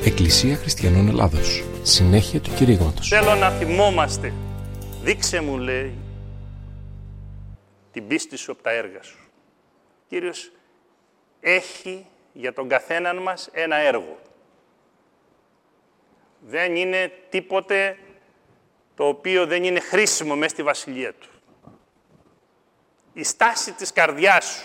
Εκκλησία Χριστιανών Ελλάδος. Συνέχεια του κηρύγματος. Θέλω να θυμόμαστε. Δείξε μου, λέει, την πίστη σου από τα έργα σου. Ο Κύριος έχει για τον καθέναν μας ένα έργο. Δεν είναι τίποτε το οποίο δεν είναι χρήσιμο μέσα στη βασιλεία του. Η στάση της καρδιάς σου,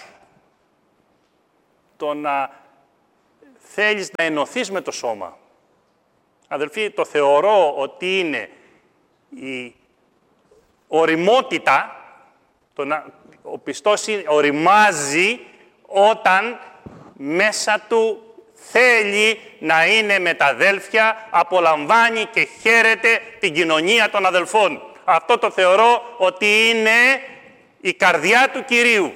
το να θέλεις να ενωθείς με το σώμα. Αδελφοί, το θεωρώ ότι είναι η ωριμότητα, ο πιστός οριμάζει όταν μέσα του θέλει να είναι με τα αδέλφια, απολαμβάνει και χαίρεται την κοινωνία των αδελφών. Αυτό το θεωρώ ότι είναι η καρδιά του Κυρίου.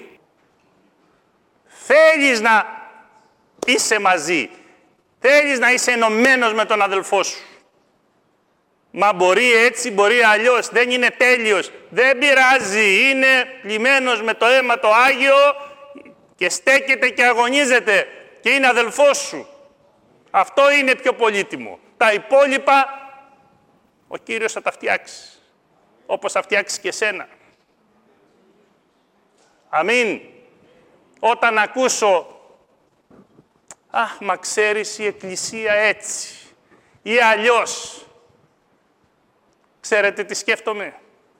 Θέλεις να είσαι μαζί, θέλεις να είσαι ενωμένος με τον αδελφό σου. Μα μπορεί έτσι, μπορεί αλλιώς, δεν είναι τέλειος, δεν πειράζει, είναι πλημμένος με το αίμα το Άγιο και στέκεται και αγωνίζεται και είναι αδελφός σου. Αυτό είναι πιο πολύτιμο. Τα υπόλοιπα ο Κύριος θα τα φτιάξει, όπως θα φτιάξει και σένα. Αμήν. Όταν ακούσω, αχ, μα ξέρεις η Εκκλησία έτσι ή αλλιώς, ξέρετε τι σκέφτομαι?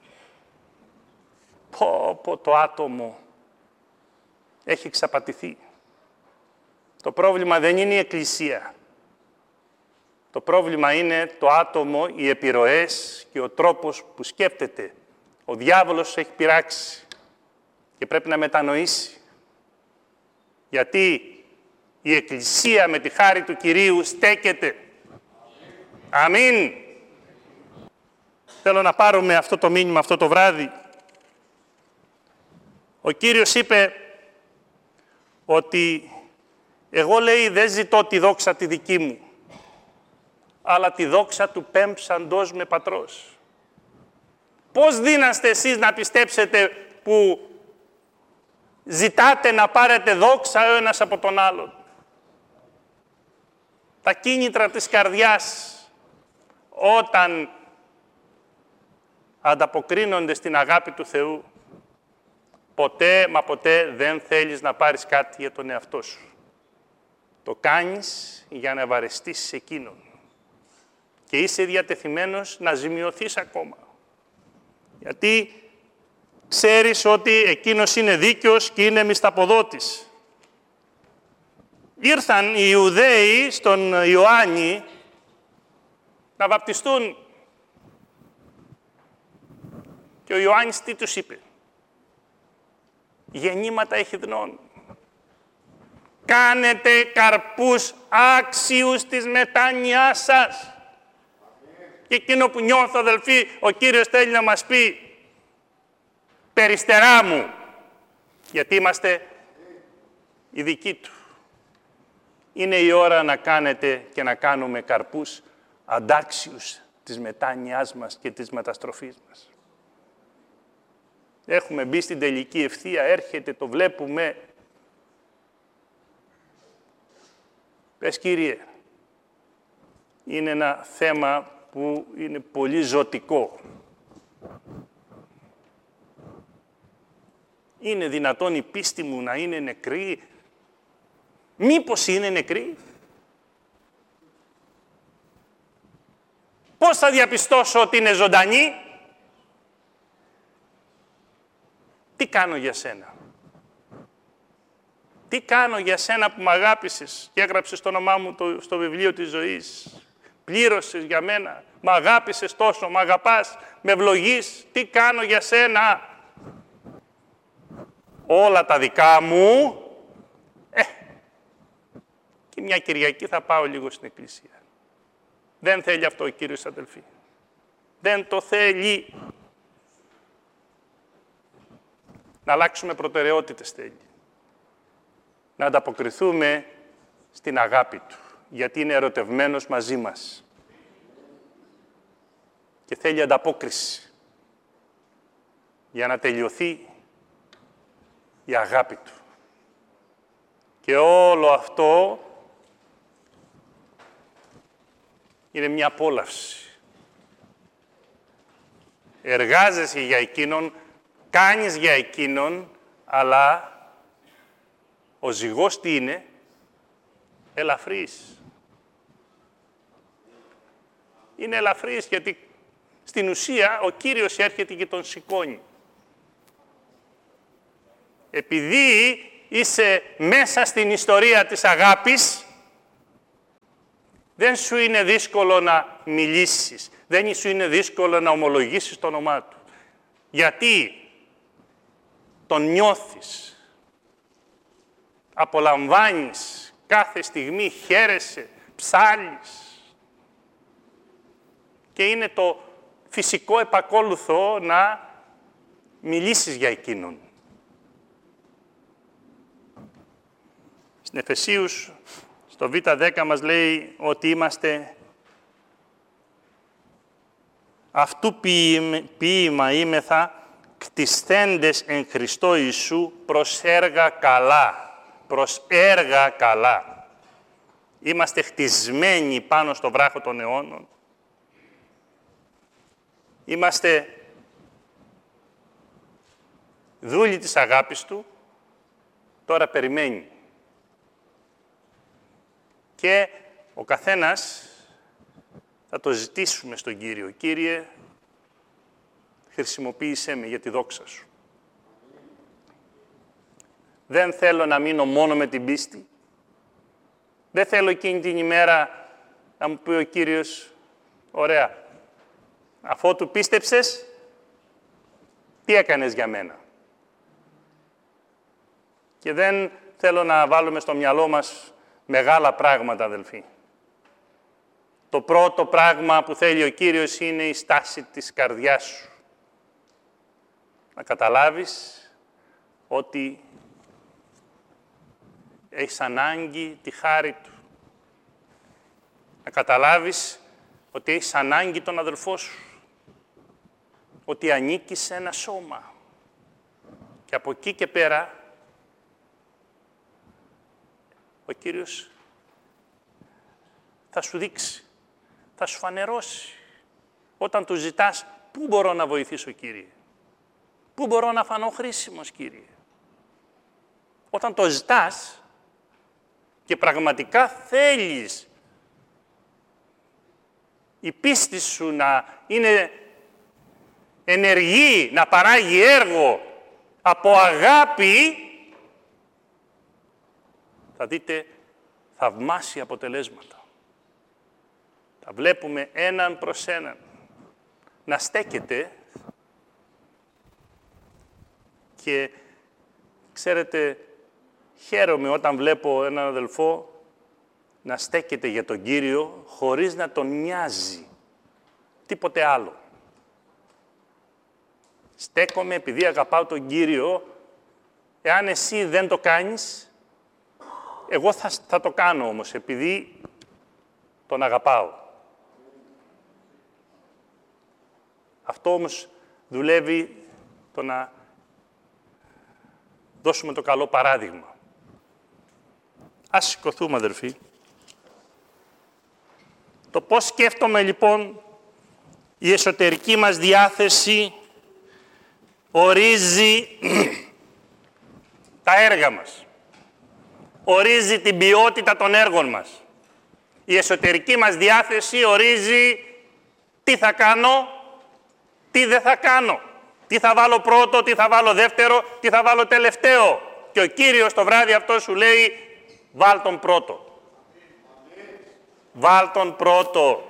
Πω, το άτομο έχει εξαπατηθεί. Το πρόβλημα δεν είναι η Εκκλησία. Το πρόβλημα είναι το άτομο, οι επιρροές και ο τρόπος που σκέφτεται. Ο διάβολος έχει πειράξει και πρέπει να μετανοήσει. Γιατί η Εκκλησία με τη χάρη του Κυρίου στέκεται. Αμήν. Θέλω να πάρουμε αυτό το μήνυμα αυτό το βράδυ. Ο Κύριος είπε ότι εγώ, λέει, δεν ζητώ τη δόξα τη δική μου, αλλά τη δόξα του πέμψαντός με πατρός. Πώς δύναστε εσείς να πιστέψετε που ζητάτε να πάρετε δόξα ο ένας από τον άλλον? Τα κίνητρα της καρδιάς, όταν ανταποκρίνονται στην αγάπη του Θεού, ποτέ μα ποτέ δεν θέλεις να πάρεις κάτι για τον εαυτό σου. Το κάνεις για να ευαρεστήσεις εκείνον. Και είσαι διατεθειμένος να ζημιωθείς ακόμα. Γιατί ξέρεις ότι εκείνος είναι δίκαιος και είναι μισθαποδότης. Ήρθαν οι Ιουδαίοι στον Ιωάννη να βαπτιστούν. Και ο Ιωάννης τι τους είπε? Γεννήματα εχιδνών. Κάνετε καρπούς άξιους της μετάνοιάς σας. Και εκείνο που νιώθω, αδελφοί, ο Κύριος θέλει να μας πει, περιστερά μου, γιατί είμαστε οι δικοί Του. Είναι η ώρα να κάνετε και να κάνουμε καρπούς αντάξιους της μετάνοιάς μας και της μεταστροφής μας. Έχουμε μπει στην τελική ευθεία, έρχεται, το βλέπουμε. Πες, Κύριε, είναι ένα θέμα που είναι πολύ ζωτικό. Είναι δυνατόν η πίστη μου να είναι νεκρή? Μήπως είναι νεκρή? Πώς θα διαπιστώσω ότι είναι ζωντανή? Τι κάνω για σένα? Τι κάνω για σένα που μ' αγάπησες και έγραψες το όνομά μου στο βιβλίο της ζωής? Πλήρωσες για μένα, μ' αγάπησες τόσο, μ' αγαπάς, με ευλογείς. Τι κάνω για σένα? Όλα τα δικά μου, και μια Κυριακή θα πάω λίγο στην Εκκλησία. Δεν θέλει αυτό ο Κύριος, αδελφοί. Δεν το θέλει. Να αλλάξουμε προτεραιότητες θέλει. Να ανταποκριθούμε στην αγάπη Του, γιατί είναι ερωτευμένος μαζί μας. Και θέλει ανταπόκριση για να τελειωθεί η αγάπη Του. Και όλο αυτό είναι μια απόλαυση. Εργάζεσαι για εκείνον, κάνεις για εκείνον, αλλά ο ζυγός τι είναι? Ελαφρύς. Είναι ελαφρύς γιατί στην ουσία ο Κύριος έρχεται και τον σηκώνει. Επειδή είσαι μέσα στην ιστορία της αγάπης, δεν σου είναι δύσκολο να μιλήσεις. Δεν σου είναι δύσκολο να ομολογήσεις το όνομά του. Γιατί τον νιώθεις. Απολαμβάνεις κάθε στιγμή, χαίρεσαι, ψάλλεις. Και είναι το φυσικό επακόλουθο να μιλήσεις για εκείνον. Στην Εφεσίους, στο Β10 μας λέει ότι είμαστε αυτού ποίημα είμεθα κτισθέντες εν Χριστώ Ιησού προς έργα καλά. Προς έργα καλά. Είμαστε χτισμένοι πάνω στο βράχο των αιώνων. Είμαστε δούλοι της αγάπης Του. Τώρα περιμένει. Και ο καθένας θα το ζητήσουμε στον Κύριο. Κύριε, χρησιμοποίησέ με για τη δόξα Σου. Δεν θέλω να μείνω μόνο με την πίστη. Δεν θέλω εκείνη την ημέρα να μου πει ο Κύριος, ωραία, αφότου πίστεψες, τι έκανες για μένα? Και δεν θέλω να βάλουμε στο μυαλό μας μεγάλα πράγματα, αδελφοί. Το πρώτο πράγμα που θέλει ο Κύριος είναι η στάση της καρδιάς σου. Να καταλάβεις ότι έχεις ανάγκη τη χάρη Του. Να καταλάβεις ότι έχεις ανάγκη τον αδελφό σου. Ότι ανήκεις σε ένα σώμα. Και από εκεί και πέρα, ο Κύριος θα σου δείξει, θα σου φανερώσει. Όταν Του ζητάς, πού μπορώ να βοηθήσω, Κύριε? Πού μπορώ να φανώ χρήσιμος, Κύριε? Όταν το ζητάς και πραγματικά θέλεις η πίστη σου να είναι ενεργή, να παράγει έργο από αγάπη, θα δείτε θαυμάσια αποτελέσματα. Θα βλέπουμε έναν προς έναν να στέκεται και ξέρετε, χαίρομαι όταν βλέπω έναν αδελφό να στέκεται για τον Κύριο χωρίς να τον νοιάζει τίποτε άλλο. Στέκομαι επειδή αγαπάω τον Κύριο. Εάν εσύ δεν το κάνεις, εγώ θα το κάνω όμως, επειδή τον αγαπάω. Αυτό όμως δουλεύει το να δώσουμε το καλό παράδειγμα. Ας σηκωθούμε, αδερφοί. Το πώς σκέφτομαι, λοιπόν, η εσωτερική μας διάθεση ορίζει τα έργα μας. Ορίζει την ποιότητα των έργων μας. Η εσωτερική μας διάθεση ορίζει τι θα κάνω, τι δεν θα κάνω. Τι θα βάλω πρώτο, τι θα βάλω δεύτερο, τι θα βάλω τελευταίο. Και ο Κύριος το βράδυ αυτό σου λέει, βάλ τον πρώτο. Βάλ τον πρώτο.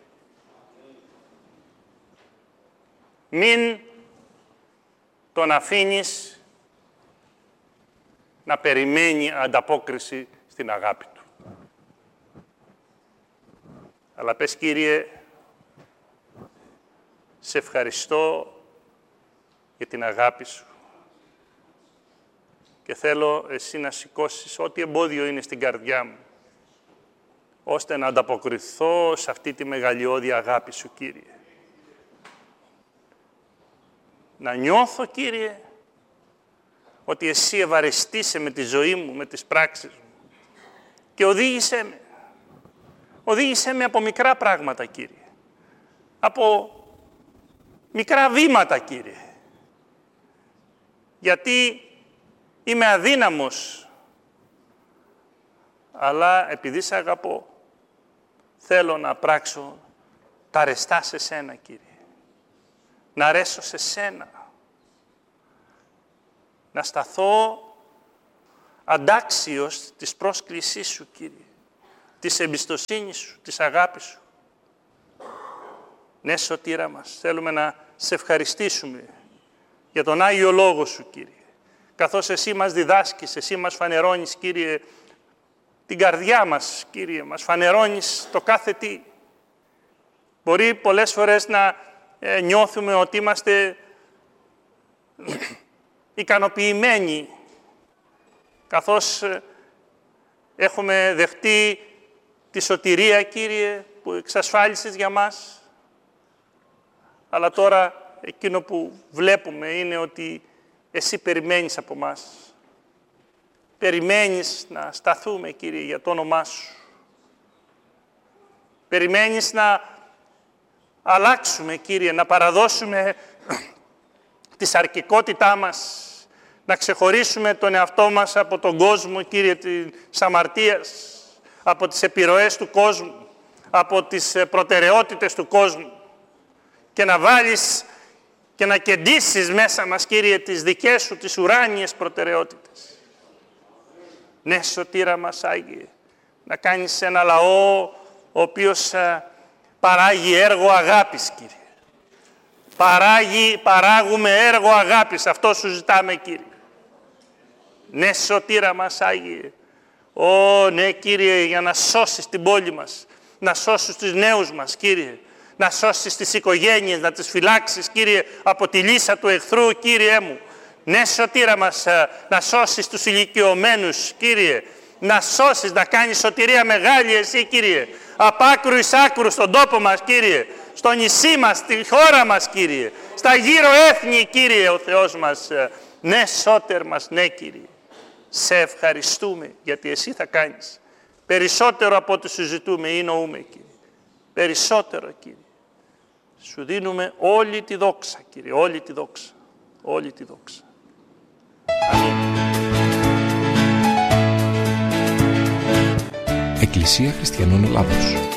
Μην τον αφήνεις να περιμένει ανταπόκριση στην αγάπη του. Αλλά πες, Κύριε, σε ευχαριστώ για την αγάπη Σου και θέλω Εσύ να σηκώσεις ό,τι εμπόδιο είναι στην καρδιά μου, ώστε να ανταποκριθώ σε αυτή τη μεγαλειώδη αγάπη Σου, Κύριε. Να νιώθω, Κύριε, ότι Εσύ ευαρεστείσαι με τη ζωή μου, με τις πράξεις μου και οδήγησέ με. Οδήγησέ με από μικρά πράγματα, Κύριε. Από μικρά βήματα, Κύριε. Γιατί είμαι αδύναμος, αλλά επειδή σε αγαπώ, θέλω να πράξω τα αρεστά σε σένα, Κύριε. Να αρέσω σε σένα. Να σταθώ αντάξιος της πρόσκλησής σου, Κύριε. Της εμπιστοσύνης σου, της αγάπης σου. Ναι, Σωτήρα μας, θέλουμε να σε ευχαριστήσουμε για τον Άγιο Λόγο σου, Κύριε. Καθώς εσύ μας διδάσκεις, εσύ μας φανερώνεις, Κύριε, την καρδιά μας, Κύριε, μας φανερώνεις το κάθε τι. Μπορεί πολλές φορές να νιώθουμε ότι είμαστε ικανοποιημένοι, καθώς έχουμε δεχτεί τη σωτηρία, Κύριε, που εξασφάλισες για μας. Αλλά τώρα εκείνο που βλέπουμε είναι ότι εσύ περιμένεις από μας. Περιμένεις να σταθούμε, Κύριε, για το όνομά σου. Περιμένεις να αλλάξουμε, Κύριε, να παραδώσουμε τη σαρκικότητά μας, να ξεχωρίσουμε τον εαυτό μας από τον κόσμο, Κύριε, της αμαρτίας, από τις επιρροές του κόσμου, από τις προτεραιότητες του κόσμου και να βάλεις και να κεντήσεις μέσα μας, Κύριε, τις δικές σου, τις ουράνιες προτεραιότητες. Ναι, Σωτήρα μας, Άγιε, να κάνεις ένα λαό ο οποίος παράγει έργο αγάπης, Κύριε. Παράγουμε έργο αγάπης, αυτό σου ζητάμε, Κύριε. Ναι, Σωτήρα μας, Άγιε. Ναι, Κύριε, για να σώσεις την πόλη μας, να σώσεις τους νέους μας, Κύριε. Να σώσεις τις οικογένειες, να τις φυλάξεις, Κύριε, από τη λύσα του εχθρού, Κύριε μου. Ναι, Σωτήρα μας, να σώσεις τους ηλικιωμένους, Κύριε. Να σώσεις, να κάνεις σωτηρία μεγάλη εσύ, Κύριε. Από άκρου εις άκρου στον τόπο μας, Κύριε. Στο νησί μας, στη χώρα μας, Κύριε. Στα γύρω έθνη, Κύριε, ο Θεός μας. Ναι, Σώτερ μας, ναι, Κύριε. Σε ευχαριστούμε, γιατί εσύ θα κάνεις. Περισσότερο από ό,τι σου ζητούμε ή νοούμε, Κύριε. Περισσότερο, Κύριε. Σου δίνουμε όλη τη δόξα, Κύριε, όλη τη δόξα. Όλη τη δόξα. Αμήν. Εκκλησία Χριστιανών Ελλάδος.